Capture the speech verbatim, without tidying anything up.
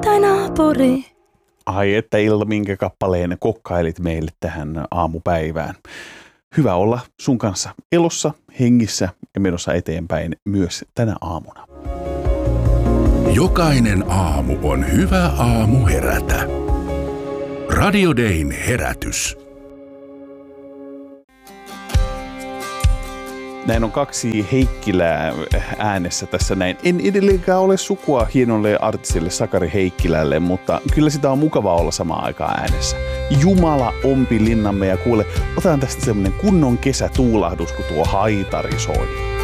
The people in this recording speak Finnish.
tai naapuri. Ai että Ilta, minkä kappaleen kokkailit meille tähän aamupäivään. Hyvä olla sun kanssa elossa, hengissä ja menossa eteenpäin myös tänä aamuna. Jokainen aamu on hyvä aamu herätä. Radio Dayn herätys. Näin on kaksi Heikkilää äänessä tässä näin. En edelleenkään ole sukua hienolle artistille Sakari Heikkilälle, mutta kyllä sitä on mukava olla samaan aikaan äänessä. Jumala ompi linnamme ja kuule, otetaan tästä semmonen kunnon kesätuulahdus, kun tuo haitari soi.